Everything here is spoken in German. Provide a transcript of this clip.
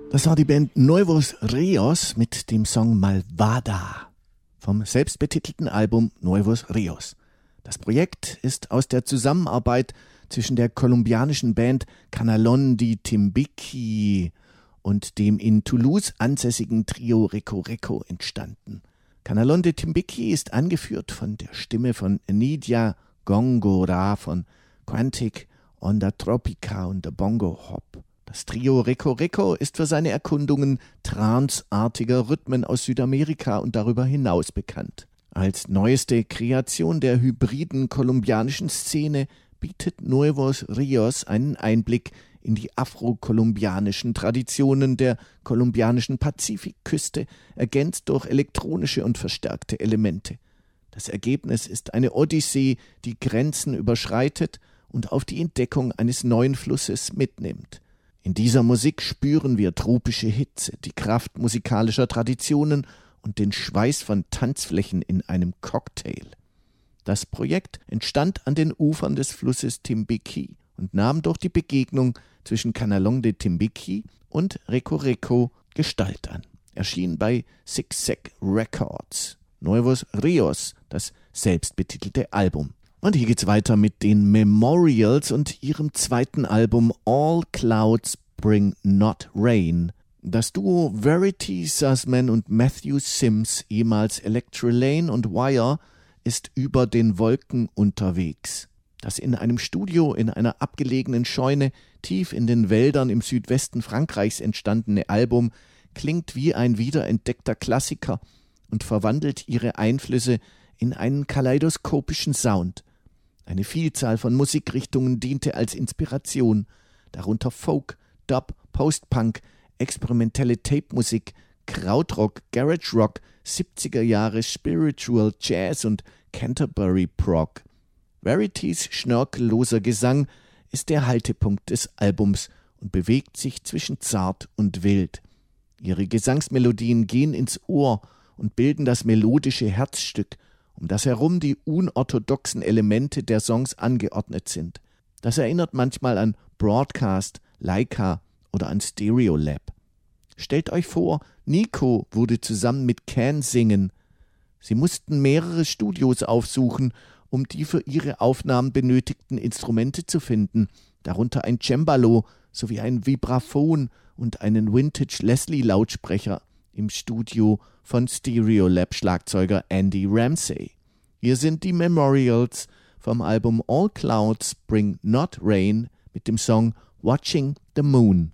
Das war die Band Nuevos Rios mit dem Song Malvada vom selbstbetitelten Album Nuevos Rios. Das Projekt ist aus der Zusammenarbeit zwischen der kolumbianischen Band Canalón de Timbiqui und dem in Toulouse ansässigen Trio Reco Reco entstanden. Canalón de Timbiqui ist angeführt von der Stimme von Nidia Góngora von Quantic, Onda Tropica und der Bongo Hop. Das Trio Reco Reco ist für seine Erkundungen tranceartiger Rhythmen aus Südamerika und darüber hinaus bekannt. Als neueste Kreation der hybriden kolumbianischen Szene bietet Nuevos Rios einen Einblick in die afro-kolumbianischen Traditionen der kolumbianischen Pazifikküste, ergänzt durch elektronische und verstärkte Elemente. Das Ergebnis ist eine Odyssee, die Grenzen überschreitet und auf die Entdeckung eines neuen Flusses mitnimmt. In dieser Musik spüren wir tropische Hitze, die Kraft musikalischer Traditionen und den Schweiß von Tanzflächen in einem Cocktail. Das Projekt entstand an den Ufern des Flusses Timbiqui und nahm durch die Begegnung zwischen Canalón de Timbiqui und Reco Reco Gestalt an. Erschien bei Six Sec Records. Nuevos Rios, das selbstbetitelte Album. Und hier geht's weiter mit den Memorials und ihrem zweiten Album All Clouds Bring Not Rain. Das Duo Verity Sussman und Matthew Sims, ehemals Electra Lane und Wire, ist über den Wolken unterwegs. Das in einem Studio in einer abgelegenen Scheune tief in den Wäldern im Südwesten Frankreichs entstandene Album klingt wie ein wiederentdeckter Klassiker und verwandelt ihre Einflüsse in einen kaleidoskopischen Sound. Eine Vielzahl von Musikrichtungen diente als Inspiration, darunter Folk, Dub, Post-Punk, experimentelle Tape-Musik, Krautrock, Garage Rock, 70er Jahre Spiritual Jazz und Canterbury Prog. Verities schnörkelloser Gesang ist der Haltepunkt des Albums und bewegt sich zwischen zart und wild. Ihre Gesangsmelodien gehen ins Ohr und bilden das melodische Herzstück, um das herum die unorthodoxen Elemente der Songs angeordnet sind. Das erinnert manchmal an Broadcast, Leica oder an Stereolab. Stellt euch vor, Nico würde zusammen mit Can singen. Sie mussten mehrere Studios aufsuchen, um die für ihre Aufnahmen benötigten Instrumente zu finden, darunter ein Cembalo sowie ein Vibraphon und einen Vintage-Leslie-Lautsprecher im Studio von Stereolab-Schlagzeuger Andy Ramsey. Hier sind die Memorials vom Album All Clouds Bring Not Rain mit dem Song Watching the Moon.